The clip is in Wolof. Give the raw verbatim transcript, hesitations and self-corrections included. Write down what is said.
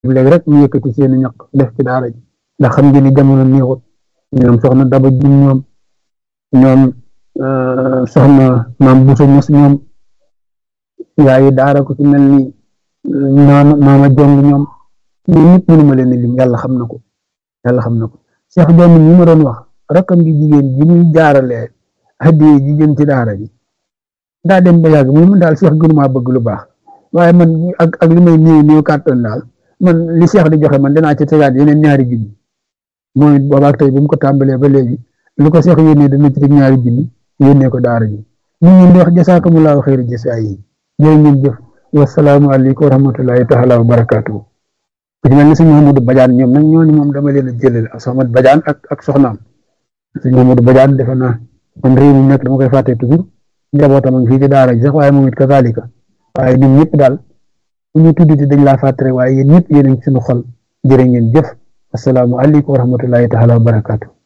léegi rek ñu yëkkati seen ñaq def ci daara ji ndax xam ngeen ni jamono neexut ñoom soxna Daba Jum ñoom ñoom soxna maam Bousso Mos ñoom yaayi daara ko ci mel ni maama maama jong ñoom ñoom ñëpp mënuma leen lim yàlla xam na ko yàlla xam na ko Cheikh Jonn mi ma doon wax rakkam gi jigéen ji muy jaaralee hadiye ji jëm ci daara ji daa dem ba yàgg mu daal Cheikh gënumaa bëgg lu baax waaye man ak ak li may néew néew kàttan daal man li Cheikh di joxe man danaa ci tegaat yeneen ñaari junni mooy boobaak tey bi mu ko tàmbalee ba léegi lu ko Cheikh yónnee dana ci teg ñaari junni yónnee ko daara ji ñu ngi di wax jasaakumullahu xayri jasaa yi jërë ngeen jëf wasalaamu aleykum wa rahmatullahi taala wa barakaatu ku ci mel ni sëñ Mamadou Badiane ñoom nag ñooñu moom dama leen a jëlal ak Soxna Badiane ak ak soxnaam sëñ Mamadou Badiane defe naa man réew mi nekk dama koy fàtte toujours njabootam ak fii ci daara ji sax waaye moom it kazalika waaye ñun ñëpp daal bu ñu tuddati dañ laa fàtte rek waaye yéen ñëpp yéen a ngi suñu xol jërë ngeen jëf asalaamu aleykum wa rahmatullahi taala wa barakaatu